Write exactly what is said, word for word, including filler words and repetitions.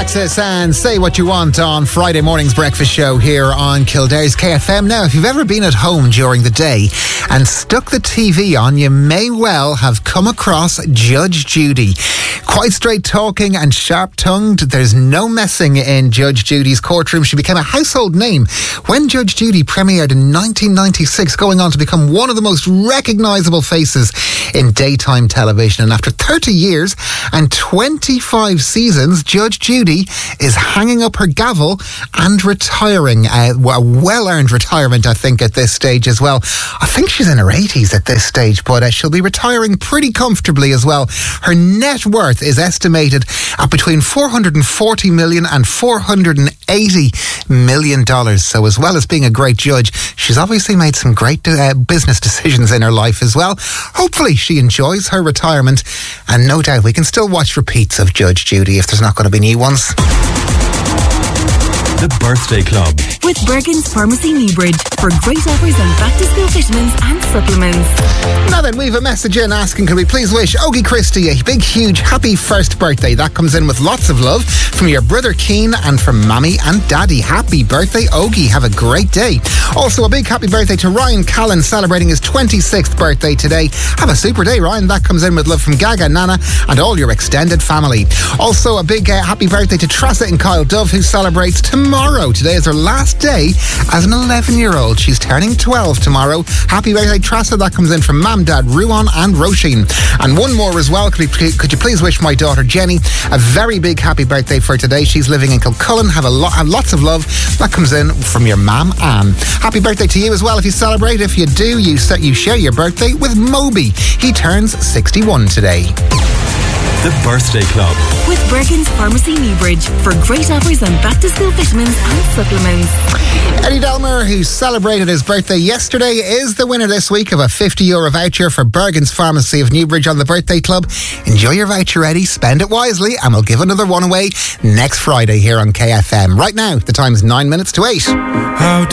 Alexis and Say What You Want on Friday morning's breakfast show here on Kildare's K F M. Now, if you've ever been at home during the day and stuck the T V on, you may well have come across Judge Judy. Quite straight talking and sharp tongued. There's no messing in Judge Judy's courtroom. She became a household name when Judge Judy premiered in nineteen ninety-six, going on to become one of the most recognisable faces in daytime television. And after thirty years and twenty-five seasons, Judge Judy is hanging up her gavel and retiring. Uh, a well-earned retirement, I think, at this stage as well. I think she's in her eighties at this stage, but uh, she'll be retiring pretty comfortably as well. Her net worth is estimated at between four hundred forty million dollars and four hundred eighty million dollars. So as well as being a great judge, she's obviously made some great uh, business decisions in her life as well. Hopefully she enjoys her retirement, and no doubt we can still watch repeats of Judge Judy if there's not going to be new ones. The Birthday Club with Bergen's Pharmacy Newbridge for great offers on back-to-school vitamins and supplements. Now then, we have a message in asking, can we please wish Ogie Christie a big, huge, happy first birthday? That comes in with lots of love from your brother Keane and from Mammy and Daddy. Happy birthday, Ogie. Have a great day. Also, a big happy birthday to Ryan Callan, celebrating his twenty-sixth birthday today. Have a super day, Ryan. That comes in with love from Gaga, Nana and all your extended family. Also, a big uh, happy birthday to Tressa and Kyle Dove, who celebrates tomorrow. Today is her last day as an eleven-year-old. She's turning twelve tomorrow. Happy birthday, Tressa. That comes in from Mam, Dad, Ruan and Roisin. And one more as well. Could, we, could you please wish my daughter Jenny a very big happy birthday for today? She's living in Kilcullen. Have a lot, have lots of love. That comes in from your Mam, Anne. Happy birthday to you as well if you celebrate. If you do, you, set, you share your birthday with Moby. He turns sixty-one today. The Birthday Club with Bergen's Pharmacy Newbridge for great offers on back-to-school vitamins and supplements. Eddie Delmer, who celebrated his birthday yesterday, is the winner this week of a fifty euro voucher for Bergen's Pharmacy of Newbridge on the Birthday Club. Enjoy your voucher, Eddie. Spend it wisely, and we'll give another one away next Friday here on K F M. Right now, the time's nine minutes to eight. How